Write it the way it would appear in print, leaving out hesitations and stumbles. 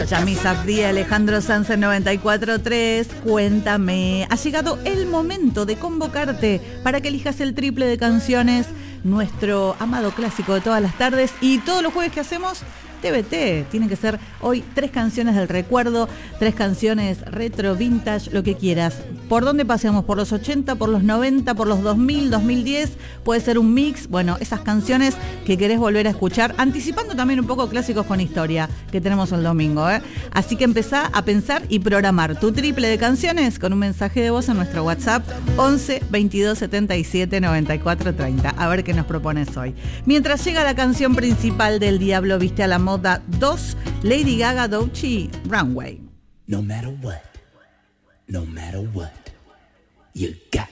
Yami Safdie, Alejandro Sanz en 94.3. Cuéntame. Ha llegado el momento de convocarte para que elijas el triple de canciones, nuestro amado clásico de todas las tardes y todos los jueves que hacemos. TBT, tienen que ser hoy 3 canciones del recuerdo, 3 canciones retro, vintage, lo que quieras. ¿Por dónde paseamos? ¿Por los 80, por los 90, por los 2000, 2010? Puede ser un mix. Bueno, esas canciones que querés volver a escuchar, anticipando también un poco clásicos con historia que tenemos el domingo, ¿eh? Así que empezá a pensar y programar tu triple de canciones con un mensaje de voz en nuestro WhatsApp 11 22 77 94 30. A ver qué nos propones hoy. Mientras llega la canción principal del Diablo Viste a la Moda 2, Lady Gaga, Doechii, Runway. No matter what, you got